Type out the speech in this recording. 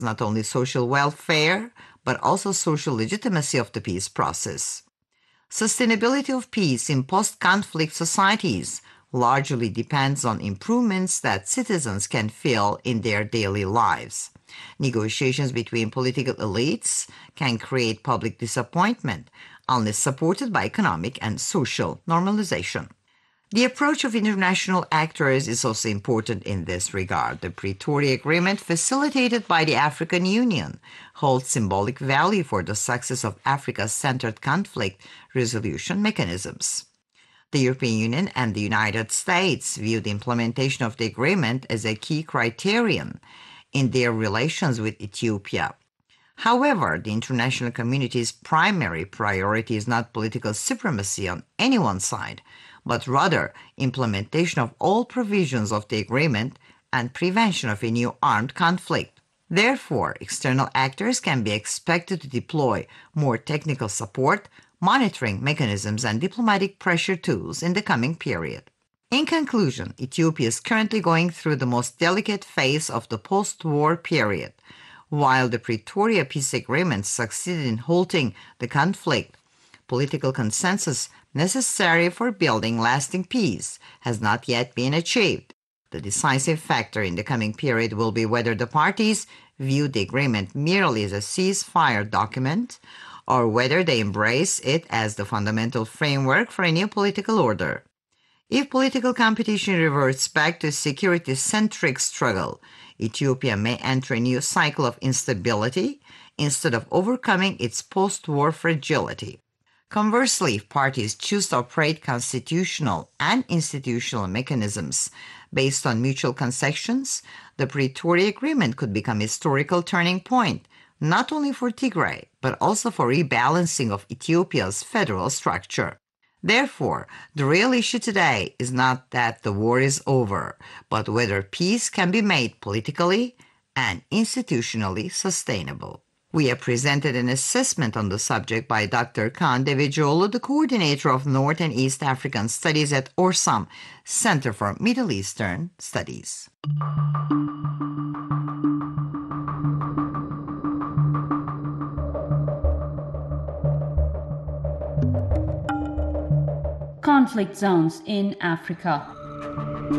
not only social welfare, but also social legitimacy of the peace process. Sustainability of peace in post-conflict societies largely depends on improvements that citizens can feel in their daily lives. Negotiations between political elites can create public disappointment unless supported by economic and social normalization. The approach of international actors is also important in this regard. The Pretoria Agreement, facilitated by the African Union, holds symbolic value for the success of Africa-centered conflict resolution mechanisms. The European Union and the United States view the implementation of the agreement as a key criterion in their relations with Ethiopia. However, the international community's primary priority is not political supremacy on any one side, but rather implementation of all provisions of the agreement and prevention of a new armed conflict. Therefore, external actors can be expected to deploy more technical support, monitoring mechanisms, and diplomatic pressure tools in the coming period. In conclusion, Ethiopia is currently going through the most delicate phase of the post-war period. While the Pretoria Peace Agreement succeeded in halting the conflict, political consensus necessary for building lasting peace has not yet been achieved. The decisive factor in the coming period will be whether the parties view the agreement merely as a ceasefire document or whether they embrace it as the fundamental framework for a new political order. If political competition reverts back to a security-centric struggle, Ethiopia may enter a new cycle of instability instead of overcoming its post-war fragility. Conversely, if parties choose to operate constitutional and institutional mechanisms based on mutual concessions, the Pretoria Agreement could become a historical turning point, not only for Tigray, but also for rebalancing of Ethiopia's federal structure. Therefore, the real issue today is not that the war is over, but whether peace can be made politically and institutionally sustainable. We have presented an assessment on the subject by Dr. Kaan Devecioğlu, the coordinator of North and East African Studies at ORSAM, Center for Middle Eastern Studies. Conflict zones in Africa.